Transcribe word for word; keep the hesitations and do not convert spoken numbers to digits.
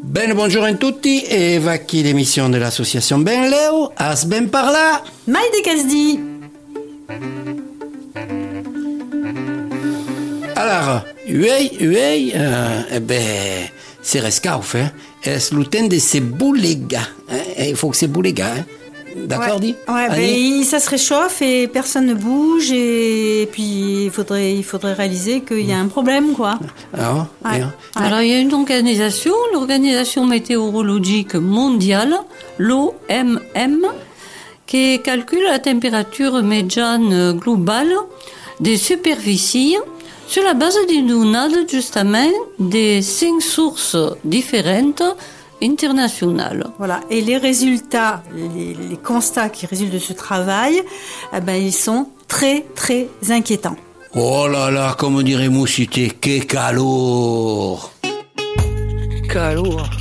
Bene, buongiorno a tutti e va qui l'émission de l'association Ben Leo, as ben parla. Maïde Kasdi. Alors, uei, uei, euh, eh ben, c'est rescauf, hein. Es le temps de se boulega, hein. Il faut que c'est boulega, hein. D'accord, ouais. dit Ouais, ben, ça se réchauffe et personne ne bouge et puis il faudrait, il faudrait réaliser qu'il y a un problème, quoi. Ah, ouais. Bien. Alors, il y a une organisation, l'Organisation météorologique mondiale, l'O M M, qui calcule la température médiane globale des superficies sur la base d'une données justement des cinq sources différentes internationales. Voilà. Et les résultats, les, les constats qui résultent de ce travail, eh ben, ils sont très, très inquiétants. Oh là là, comme dirait Moussité, que calor! Calor!